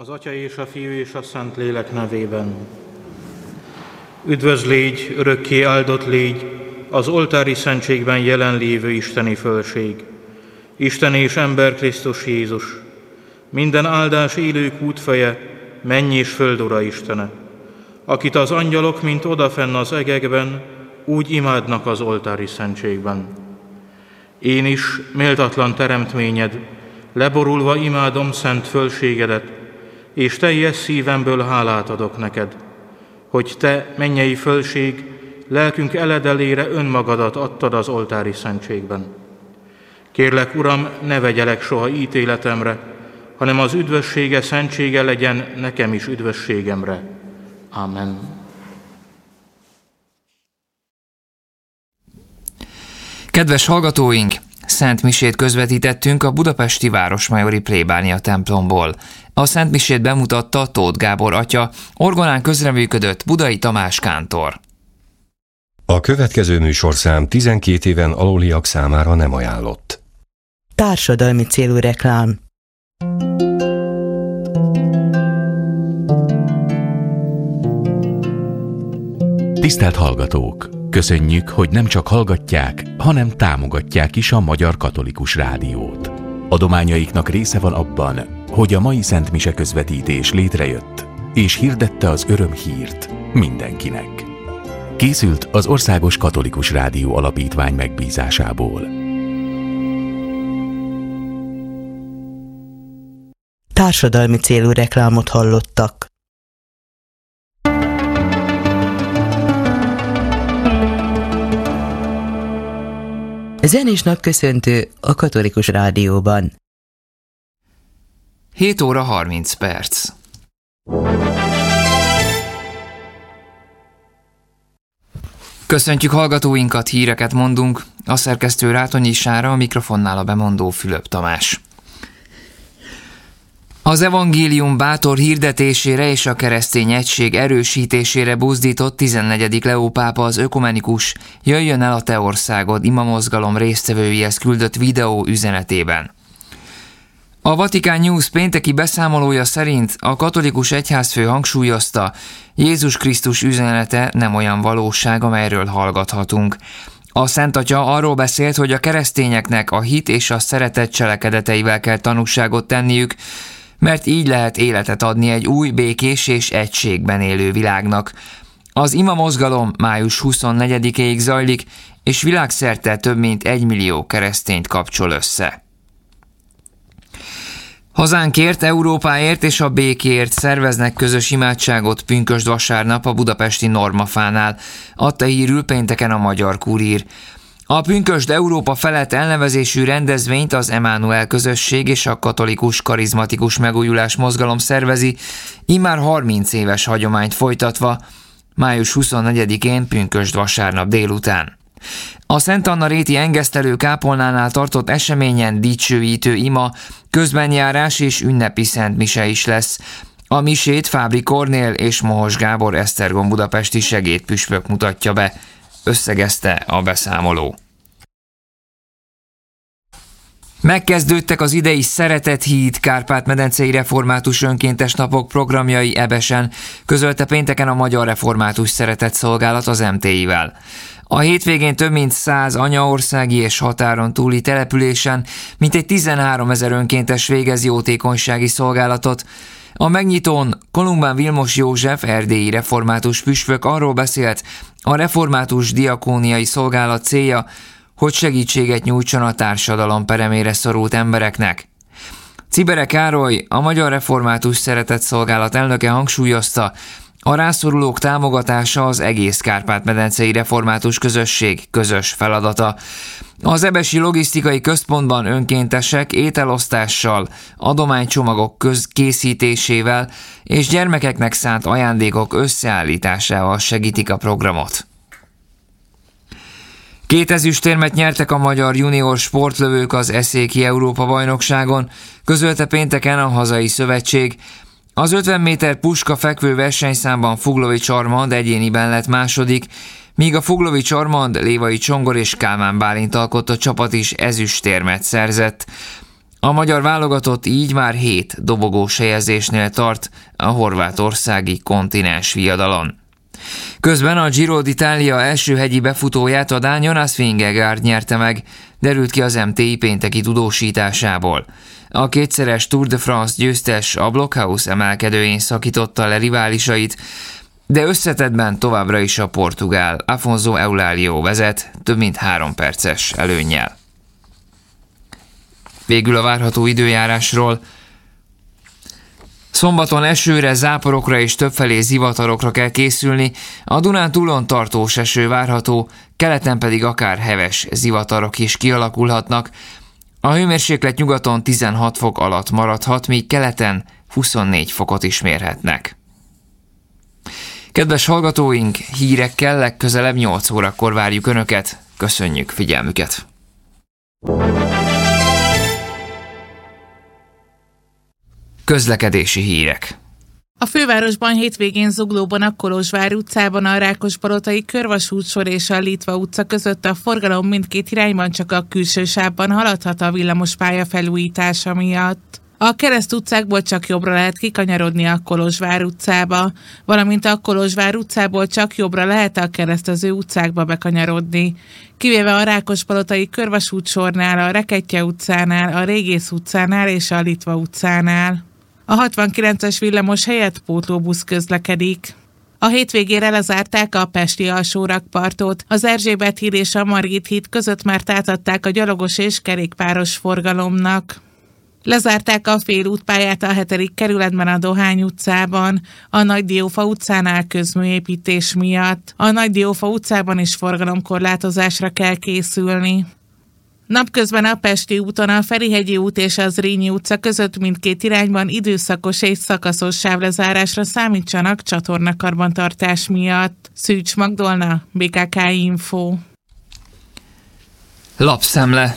Az Atya és a Fiú és a Szentlélek nevében. Üdvözl légy, örökké áldott légy, az oltári szentségben jelenlévő isteni fölség. Isten és ember Krisztus Jézus, minden áldás élők útfeje, menny és föld ura Istene, akit az angyalok, mint odafenn az egekben, úgy imádnak az oltári szentségben. Én is, méltatlan teremtményed, leborulva imádom szent fölségedet, és teljes szívemből hálát adok neked, hogy te, mennyei fölség, lelkünk eledelére önmagadat adtad az oltári szentségben. Kérlek, Uram, ne vegyelek soha ítéletemre, hanem az üdvössége, szentsége legyen nekem is üdvösségemre. Amen. Kedves hallgatóink! Szent misét közvetítettünk a budapesti Városmajori plébánia templomból. A Szent misét bemutatta Tóth Gábor atya, orgonán közreműködött Budai Tamás kántor. A következő műsorszám 12 éven aluliak számára nem ajánlott. Társadalmi célú reklám. Tisztelt hallgatók! Köszönjük, hogy nem csak hallgatják, hanem támogatják is a Magyar Katolikus Rádiót. Adományaiknak része van abban, hogy a mai Szent Mise közvetítés létrejött, és hirdette az örömhírt mindenkinek. Készült az Országos Katolikus Rádió Alapítvány megbízásából. Társadalmi célú reklámot hallottak. Zenés napköszöntő a Katolikus Rádióban. 7 óra 30 perc. Köszöntjük hallgatóinkat, híreket mondunk. A szerkesztő Rátonyi Sára, a mikrofonnál a bemondó Fülöp Tamás. Az evangélium bátor hirdetésére és a keresztény egység erősítésére buzdított 14. Leó pápa az ökumenikus Jöjjön el a te országod imamozgalom résztvevőihez küldött videó üzenetében. A Vatikán News pénteki beszámolója szerint a katolikus egyházfő hangsúlyozta, Jézus Krisztus üzenete nem olyan valóság, amelyről hallgathatunk. A Szent Atya arról beszélt, hogy a keresztényeknek a hit és a szeretet cselekedeteivel kell tanúságot tenniük, mert így lehet életet adni egy új, békés és egységben élő világnak. Az imamozgalom május 24-ig zajlik, és világszerte több mint 1 millió keresztényt kapcsol össze. Hazánkért, Európáért és a békéért szerveznek közös imádságot pünkösd vasárnap a budapesti Normafánál, adta hírül pénteken a Magyar Kurír. A Pünkösd Európa felett elnevezésű rendezvényt az Emmanuel közösség és a katolikus karizmatikus megújulás mozgalom szervezi, immár 30 éves hagyományt folytatva, május 24-én pünkösd vasárnap délután. A Szent Anna réti engesztelő kápolnánál tartott eseményen dicsőítő ima, közbenjárás és ünnepi szent mise is lesz. A misét Fábri Kornél és Mohos Gábor Esztergom budapesti segédpüspök mutatja be, összegezte a beszámoló. Megkezdődtek az idei Szeretet Híd Kárpát-medencei Református Önkéntes Napok programjai Ebesen, közölte pénteken a Magyar Református Szeretett Szolgálat az MTI-vel. A hétvégén több mint 100 anyaországi és határon túli településen mintegy 13 000 önkéntes végez jótékonysági szolgálatot. A megnyitón Kolumbán Vilmos József, erdélyi református püspök arról beszélt, a református diakóniai szolgálat célja, hogy segítséget nyújtson a társadalom peremére szorult embereknek. Cibere Károly, a Magyar Református Szeretett Szolgálat elnöke hangsúlyozta, a rászorulók támogatása az egész Kárpát-medencei református közösség közös feladata. Az ebesi logisztikai központban önkéntesek ételosztással, adománycsomagok készítésével és gyermekeknek szánt ajándékok összeállításával segítik a programot. 2 ezüstérmet nyertek a magyar junior sportlövők az Eszéki Európa-bajnokságon, közölte pénteken a hazai szövetség. Az 50 méter puska fekvő versenyszámban Fuglovics Armand egyéniben lett második, míg a Fuglovics Armand, Lévai Csongor és Kálmán Bálint alkotta csapat is ezüstérmet szerzett. A magyar válogatott így már 7 dobogós helyezésnél tart a horvátországi kontinens viadalon. Közben a Giro d'Italia első hegyi befutóját a dán Jonas Vingegaard nyerte meg, derült ki az MTI pénteki tudósításából. A kétszeres Tour de France győztes a Blockhouse emelkedőjén szakította le riválisait, de összetettben továbbra is a portugál Afonso Eulálio vezet több mint 3 perces előnnyel. Végül a várható időjárásról. Szombaton esőre, záporokra és többfelé zivatarokra kell készülni, a Dunántúlon tartós eső várható, keleten pedig akár heves zivatarok is kialakulhatnak. A hőmérséklet nyugaton 16 fok alatt maradhat, míg keleten 24 fokot is mérhetnek. Kedves hallgatóink, hírekkel legközelebb 8 órakor várjuk Önöket. Köszönjük figyelmüket! Közlekedési hírek. A fővárosban hétvégén zuglóban a Kolozsvár utcában a Rákospalotai körvasútsor és a Litva utca között a forgalom mindkét irányban csak a külső sávban haladhat a villamospálya felújítása miatt. A Kereszt utcákból csak jobbra lehet kikanyarodni a Kolozsvár utcába, valamint a Kolozsvár utcából csak jobbra lehet a keresztező utcákba bekanyarodni, kivéve a Rákospalotai körvasútsornál, a Rekettye utcánál, a Régész utcánál és a Litva utcánál. A 69-es villamos helyett pótlóbusz közlekedik. A hétvégére lezárták a pesti alsórakpartot, az Erzsébet híd és a Margit híd között már átadták a gyalogos és kerékpáros forgalomnak. Lezárták a félútpályát a 7. kerületben a Dohány utcában, a Nagydiófa utcánál közműépítés miatt. A Nagydiófa utcában is forgalomkorlátozásra kell készülni. Napközben a Pesti úton a Ferihegyi út és az Zrínyi utca között mindkét irányban időszakos és szakaszos sávlezárásra számítsanak csatornakarbantartás miatt. Szűcs Magdolna, BKK Info. Lapszemle.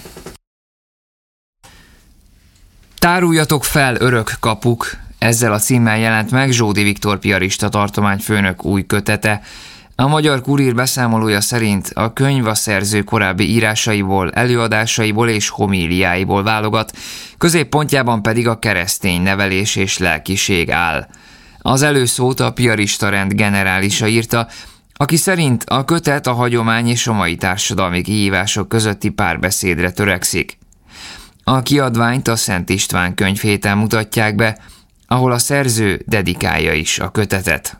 Táruljatok fel, örök kapuk! Ezzel a címmel jelent meg Zsódi Viktor piarista tartományfőnök új kötete. A Magyar Kurír beszámolója szerint a könyv a szerző korábbi írásaiból, előadásaiból és homíliáiból válogat, középpontjában pedig a keresztény nevelés és lelkiség áll. Az előszót a piarista rend generálisa írta, aki szerint a kötet a hagyomány és a mai társadalmi kihívások közötti párbeszédre törekszik. A kiadványt a Szent István könyvhéten mutatják be, ahol a szerző dedikálja is a kötetet.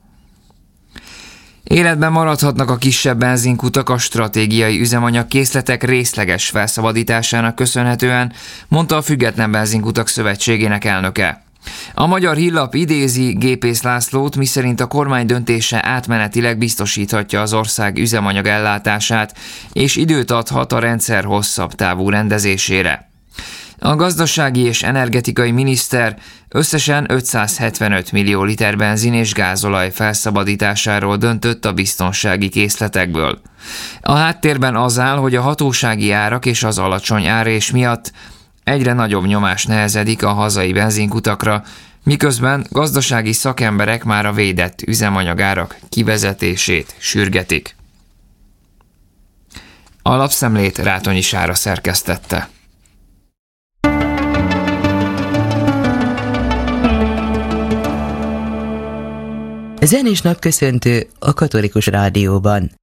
Életben maradhatnak a kisebb benzinkutak a stratégiai üzemanyagkészletek részleges felszabadításának köszönhetően, mondta a Független Benzinkutak Szövetségének elnöke. A Magyar Hírlap idézi Gépész Lászlót, miszerint a kormány döntése átmenetileg biztosíthatja az ország üzemanyag ellátását, és időt adhat a rendszer hosszabb távú rendezésére. A gazdasági és energetikai miniszter összesen 575 millió liter benzin és gázolaj felszabadításáról döntött a biztonsági készletekből. A háttérben az áll, hogy a hatósági árak és az alacsony árés miatt egyre nagyobb nyomás nehezedik a hazai benzinkutakra, miközben gazdasági szakemberek már a védett üzemanyagárak kivezetését sürgetik. A lapszemlét Rátonyi Sára szerkesztette. Zenés napköszöntő a Katolikus Rádióban.